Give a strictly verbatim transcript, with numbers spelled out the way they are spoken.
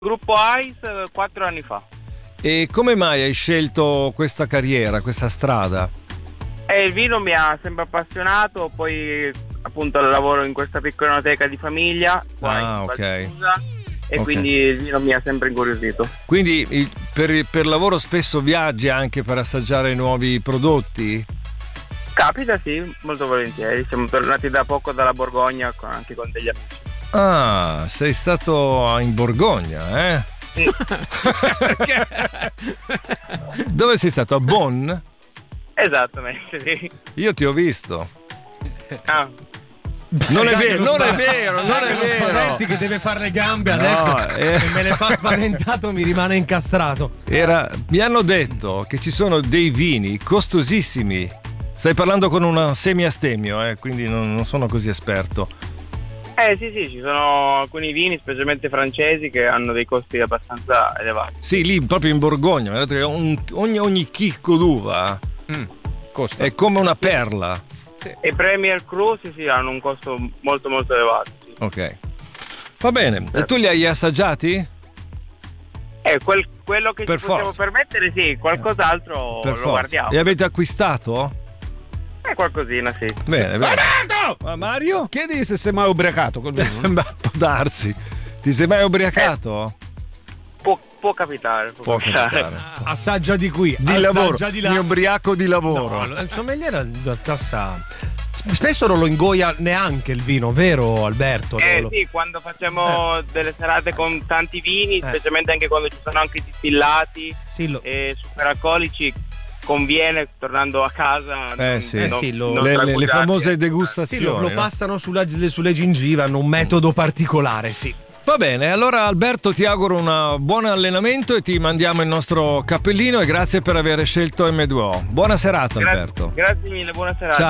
Gruppo ICE quattro anni fa. E come mai hai scelto questa carriera, questa strada? E il vino mi ha sempre appassionato, poi appunto lavoro in questa piccola enoteca di famiglia qua Ah, in ok. Valsusa, e Ok. quindi il vino mi ha sempre incuriosito. Quindi il- per, per lavoro spesso viaggi anche per assaggiare nuovi prodotti? Capita, sì, molto volentieri. Siamo tornati da poco dalla Borgogna con- anche con degli amici. Ah, sei stato in Borgogna, eh? Dove sei stato? A Bonn? Esattamente, sì. Io ti ho visto. Ah, Non è Dai, vero, lo non è spa- vero, non dai, è lo vero. Spaventi che deve fare le gambe No, adesso. eh. Se me le fa spaventato mi rimane incastrato. Era, mi hanno detto che ci sono dei vini costosissimi. Stai parlando con un semi-astemio, eh, quindi non, non sono così esperto. eh sì sì, ci sono alcuni vini, specialmente francesi, che hanno dei costi abbastanza elevati. Sì, lì proprio in Borgogna, mi hanno detto che un- ogni, ogni chicco d'uva Costa. è come una perla. E Premier Cru sì sì hanno un costo molto molto elevato. Sì. Ok. Va bene. E tu li hai assaggiati? Eh, quel- quello che Per ci possiamo forza. permettere, sì, qualcos'altro Per lo forza. guardiamo. E avete acquistato? Eh, qualcosina, sì. Bene, bene. Roberto! Ma Mario? Chiedi se sei mai ubriacato col vino. Ma può darsi. Ti sei mai ubriacato? Può, può capitare. Può, Può capitare. capitare. Assaggia di qui, Di assaggia lavoro. di là. Mi ubriaco di lavoro. No, il sommelier in realtà sa. Spesso non lo ingoia neanche il vino, vero Alberto? Eh Lo- sì, quando facciamo delle serate con tanti vini, Eh. specialmente anche quando ci sono anche distillati sì, lo- e superalcolici, conviene, tornando a casa, Eh, non- sì. Eh non- sì, lo- non Le, le- le tracucciarsi. famose sì, degustazioni. lo, lo no? passano sulla- sulle gengive, hanno un metodo particolare, sì. Va bene, allora Alberto ti auguro un buon allenamento e ti mandiamo il nostro cappellino e grazie per aver scelto M due O. Buona serata Gra- Alberto. Grazie mille, buona serata. Ciao.